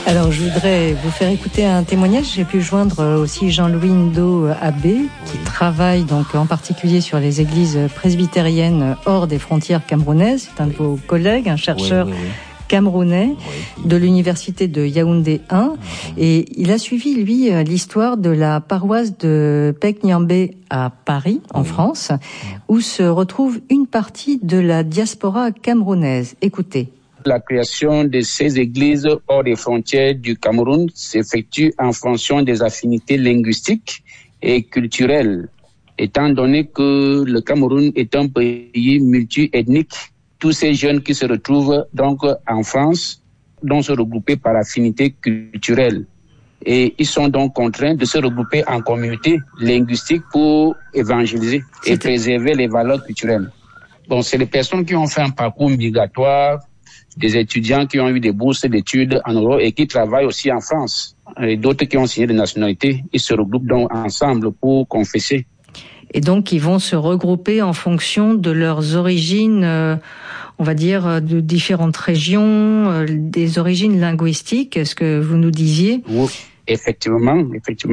Alors, je voudrais vous faire écouter un témoignage. J'ai pu joindre aussi Jean-Louis Ndo Abbé, qui travaille donc en particulier sur les églises presbytériennes hors des frontières camerounaises. C'est un de vos collègues, un chercheur camerounais de l'université de Yaoundé 1. Et il a suivi, lui, l'histoire de la paroisse de Pek-Niambé à Paris, en France, où se retrouve une partie de la diaspora camerounaise. Écoutez. La création de ces églises hors des frontières du Cameroun s'effectue en fonction des affinités linguistiques et culturelles. Étant donné que le Cameroun est un pays multi-ethnique, tous ces jeunes qui se retrouvent donc en France doivent se regrouper par affinité culturelle. Et ils sont donc contraints de se regrouper en communauté linguistique pour évangéliser et préserver les valeurs culturelles. Bon, c'est les personnes qui ont fait un parcours migratoire, des étudiants qui ont eu des bourses d'études en Europe et qui travaillent aussi en France. Et d'autres qui ont signé de nationalité, ils se regroupent donc ensemble pour confesser. Et donc, ils vont se regrouper en fonction de leurs origines, on va dire, de différentes régions, des origines linguistiques, est-ce que vous nous disiez? Oui, effectivement.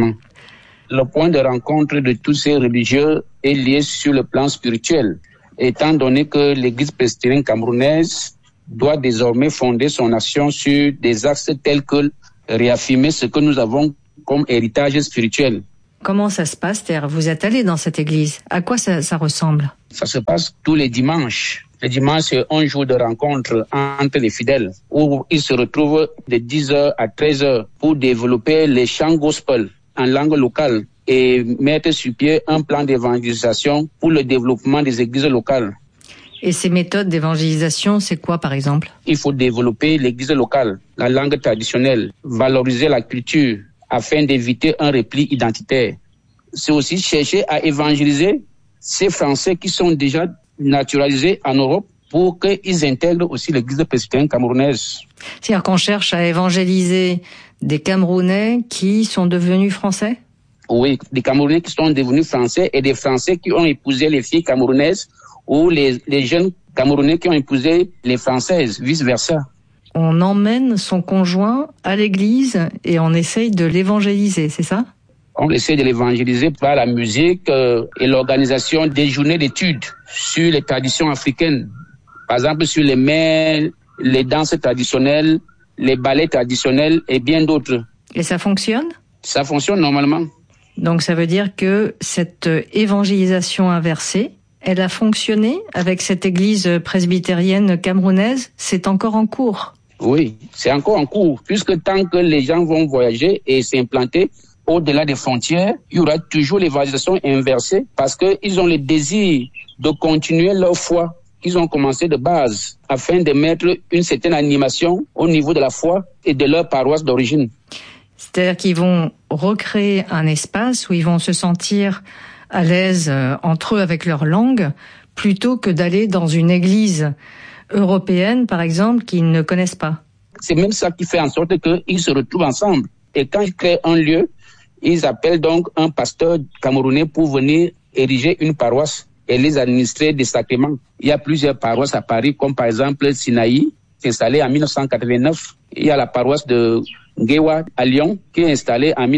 Le point de rencontre de tous ces religieux est lié sur le plan spirituel, étant donné que l'Église presbytérienne camerounaise doit désormais fonder son action sur des axes tels que réaffirmer ce que nous avons comme héritage spirituel. Comment ça se passe, Terre? Vous êtes allé dans cette église. À quoi ça ressemble? Ça se passe tous les dimanches. Le dimanche, c'est un jour de rencontre entre les fidèles où ils se retrouvent de 10h à 13h pour développer les chants gospel en langue locale et mettre sur pied un plan d'évangélisation pour le développement des églises locales. Et ces méthodes d'évangélisation, c'est quoi par exemple? Il faut développer l'église locale, la langue traditionnelle, valoriser la culture afin d'éviter un repli identitaire. C'est aussi chercher à évangéliser ces Français qui sont déjà naturalisés en Europe pour qu'ils intègrent aussi l'église presbytérienne camerounaise. C'est-à-dire qu'on cherche à évangéliser des Camerounais qui sont devenus Français? Oui, des Camerounais qui sont devenus Français et des Français qui ont épousé les filles camerounaises ou les jeunes Camerounais qui ont épousé les Françaises, vice-versa. On emmène son conjoint à l'église et on essaye de l'évangéliser, c'est ça? On essaie de l'évangéliser par la musique et l'organisation des journées d'études sur les traditions africaines. Par exemple, sur les mets, les danses traditionnelles, les ballets traditionnels et bien d'autres. Et ça fonctionne? Ça fonctionne normalement. Donc ça veut dire que cette évangélisation inversée, elle a fonctionné avec cette église presbytérienne camerounaise, c'est encore en cours? Oui, c'est encore en cours, puisque tant que les gens vont voyager et s'implanter au-delà des frontières, il y aura toujours l'évangélisation inversée parce qu'ils ont le désir de continuer leur foi qu'ils ont commencé de base afin de mettre une certaine animation au niveau de la foi et de leur paroisse d'origine. C'est-à-dire qu'ils vont recréer un espace où ils vont se sentir à l'aise entre eux avec leur langue, plutôt que d'aller dans une église européenne, par exemple, qu'ils ne connaissent pas. C'est même ça qui fait en sorte qu'ils se retrouvent ensemble. Et quand ils créent un lieu, ils appellent donc un pasteur camerounais pour venir ériger une paroisse et les administrer des sacrements. Il y a plusieurs paroisses à Paris, comme par exemple Sinaï, qui est installée en 1989. Il y a la paroisse de Ngewa à Lyon, qui est installée en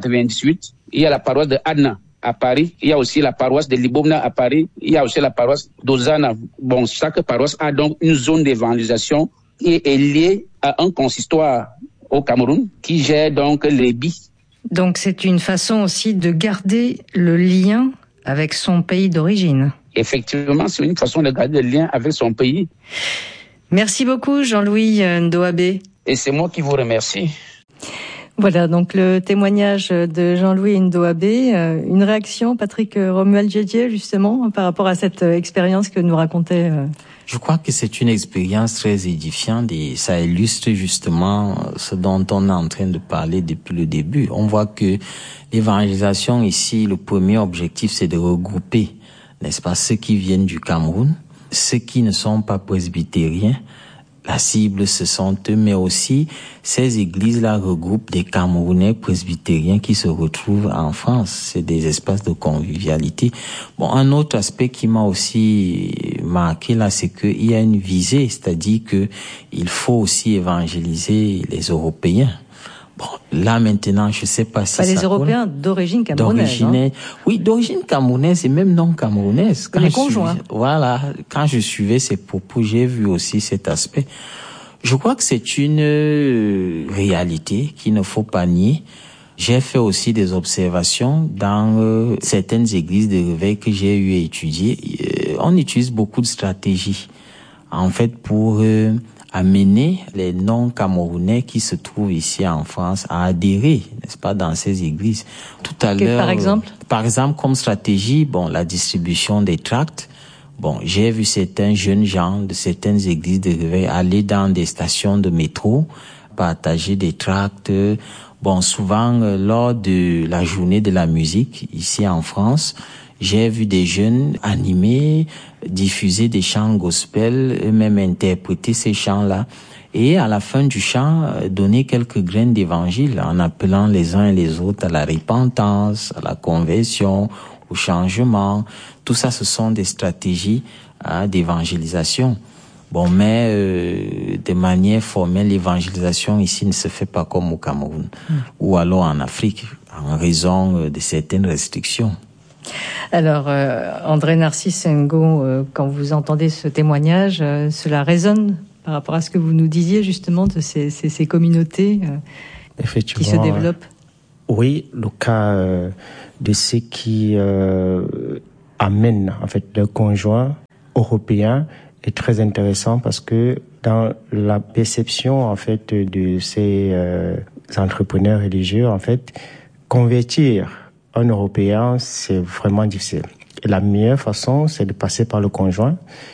1998. Il y a la paroisse de Adna à Paris. Il y a aussi la paroisse de Libomna à Paris. Il y a aussi la paroisse d'Ozana. Bon, chaque paroisse a donc une zone d'évangélisation qui est liée à un consistoire au Cameroun qui gère donc les billes. Donc c'est une façon aussi de garder le lien avec son pays d'origine. Effectivement, c'est une façon de garder le lien avec son pays. Merci beaucoup Jean-Louis Ndo Abbé. Et c'est moi qui vous remercie. Voilà donc le témoignage de Jean-Louis Ndo Abbé. Une réaction, Patrick Romuald Djidjié, justement, par rapport à cette expérience que nous racontait. Je crois que c'est une expérience très édifiante et ça illustre justement ce dont on est en train de parler depuis le début. On voit que l'évangélisation ici, le premier objectif, c'est de regrouper, n'est-ce pas, ceux qui viennent du Cameroun, ceux qui ne sont pas presbytériens, la cible, ce sont eux, mais aussi ces églises-là regroupent des Camerounais presbytériens qui se retrouvent en France. C'est des espaces de convivialité. Bon, un autre aspect qui m'a aussi marqué là, c'est qu'il y a une visée, c'est-à-dire que il faut aussi évangéliser les Européens. Bon, là maintenant, je sais pas si les Européens d'origine camerounaise. Oui, d'origine camerounaise et même non camerounaise. Les conjoints. Quand je suivais ces propos, j'ai vu aussi cet aspect. Je crois que c'est une réalité qu'il ne faut pas nier. J'ai fait aussi des observations dans certaines églises de réveil que j'ai eu à étudier. On utilise beaucoup de stratégies, en fait, pour amener les non-camerounais qui se trouvent ici en France à adhérer, n'est-ce pas, dans ces églises. Tout à l'heure, par exemple, comme stratégie, la distribution des tracts. J'ai vu certains jeunes gens de certaines églises de réveil aller dans des stations de métro, partager des tracts. Souvent, lors de la journée de la musique, ici en France, j'ai vu des jeunes animer, diffuser des chants gospel, eux-mêmes interpréter ces chants-là. Et à la fin du chant, donner quelques graines d'évangile en appelant les uns et les autres à la repentance, à la conversion, au changement. Tout ça, ce sont des stratégies d'évangélisation. Mais de manière formelle, l'évangélisation ici ne se fait pas comme au Cameroun ou alors en Afrique, en raison de certaines restrictions. Alors, André Narcisse Ngo, quand vous entendez ce témoignage, cela résonne par rapport à ce que vous nous disiez justement de ces communautés qui se développent. Oui, le cas de ceux qui amènent en fait leurs conjoints européens est très intéressant parce que dans la perception en fait de ces entrepreneurs religieux, en fait, convertir un Européen, c'est vraiment difficile. Et la meilleure façon, c'est de passer par le conjoint,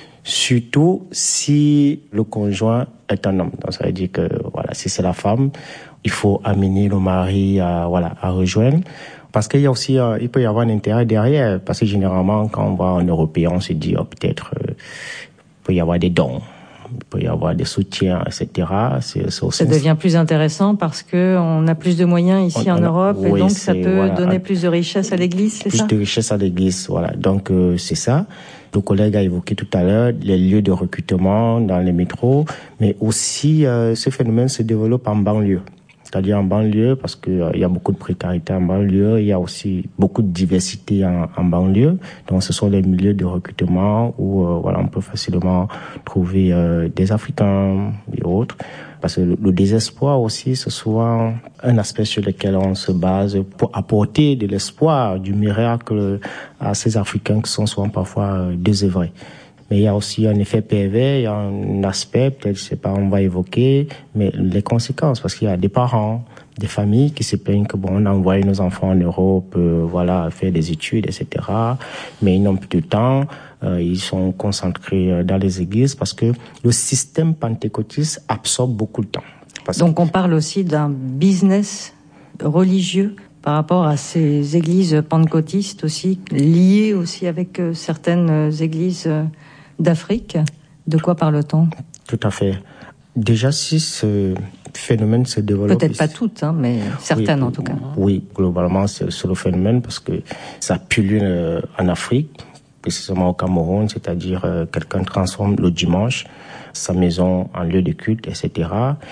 surtout si le conjoint est un homme. Donc ça veut dire que si c'est la femme, il faut amener le mari à rejoindre. Parce qu'il y a aussi, il peut y avoir un intérêt derrière. Parce que généralement, quand on va en Européen, on se dit, peut-être, il peut y avoir des dons. Il peut y avoir des soutiens, etc. Ça devient plus intéressant parce que on a plus de moyens ici en Europe et donc ça peut donner plus de richesse à l'Église, c'est ça? Plus de richesse à l'Église, voilà. Donc c'est ça. Le collègue a évoqué tout à l'heure les lieux de recrutement dans les métros, mais aussi ce phénomène se développe en banlieue. C'est-à-dire en banlieue, parce que il y a beaucoup de précarité en banlieue, il y a aussi beaucoup de diversité en banlieue. Donc ce sont les milieux de recrutement où on peut facilement trouver des Africains et autres. Parce que le désespoir aussi, c'est souvent un aspect sur lequel on se base pour apporter de l'espoir, du miracle à ces Africains qui sont souvent parfois désœuvrés. Mais il y a aussi un effet pervers, il y a un aspect, peut-être, je sais pas, on va évoquer, mais les conséquences, parce qu'il y a des parents, des familles qui se plaignent que on a envoyé nos enfants en Europe, faire des études, etc. Mais ils n'ont plus de temps, ils sont concentrés dans les églises parce que le système pentecôtiste absorbe beaucoup de temps. Donc on parle aussi d'un business religieux par rapport à ces églises pentecôtistes aussi, liées aussi avec certaines églises d'Afrique. De quoi parle-t-on? Tout à fait. Déjà, si ce phénomène se développe... Peut-être pas toutes, mais certaines en tout cas. Oui, globalement, c'est le phénomène parce que ça pullule en Afrique, précisément au Cameroun, c'est-à-dire quelqu'un transforme le dimanche sa maison en lieu de culte, etc.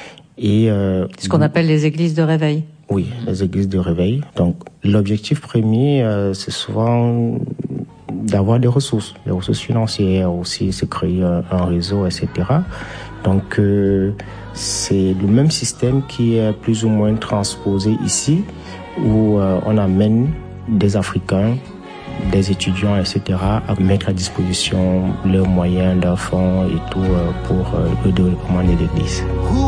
Et ce qu'on appelle les églises de réveil. Oui, les églises de réveil. Donc, l'objectif premier, c'est souvent d'avoir des ressources financières, aussi se créer un réseau, etc. Donc, c'est le même système qui est plus ou moins transposé ici, où on amène des Africains, des étudiants, etc., à mettre à disposition leurs moyens, leurs fonds et tout pour le développement de l'Église.